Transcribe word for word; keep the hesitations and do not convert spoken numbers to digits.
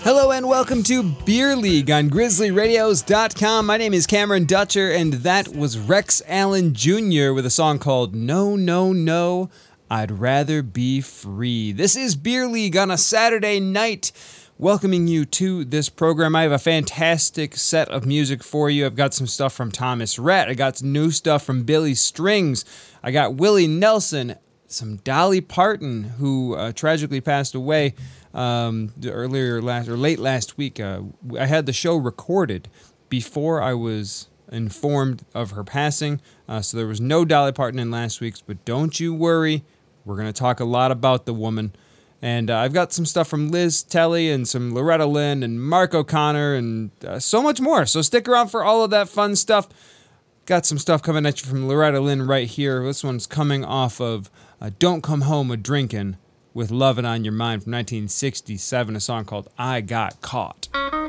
Hello and welcome to Beer League on Grizzly Radios dot com. My name is Cameron Dutcher, and that was Rex Allen Junior with a song called No, No, No, I'd Rather Be Free. This is Beer League on a Saturday night, welcoming you to this program. I have a fantastic set of music for you. I've got some stuff from Thomas Rhett. I got some new stuff from Billy Strings. I got Willie Nelson, some Dolly Parton, who uh, tragically passed away um, earlier last or late last week. Uh, I had the show recorded before I was informed of her passing, uh, so there was no Dolly Parton in last week's. But don't you worry, we're going to talk a lot about the woman. And uh, I've got some stuff from Liz Telly and some Loretta Lynn and Mark O'Connor and uh, so much more. So stick around for all of that fun stuff. Got some stuff coming at you from Loretta Lynn right here. This one's coming off of uh, Don't Come Home A-Drinkin' with Lovin' on Your Mind from nineteen sixty-seven, a song called I Got Caught.